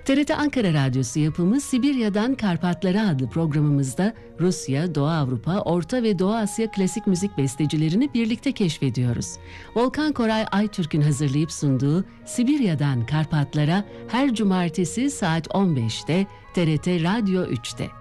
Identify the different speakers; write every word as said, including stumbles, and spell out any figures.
Speaker 1: T R T Ankara Radyosu yapımı Sibirya'dan Karpatlara adlı programımızda Rusya, Doğu Avrupa, Orta ve Doğu Asya klasik müzik bestecilerini birlikte keşfediyoruz. Volkan Koray Aytürk'ün hazırlayıp sunduğu Sibirya'dan Karpatlara her cumartesi saat on beşte T R T Radyo üçte.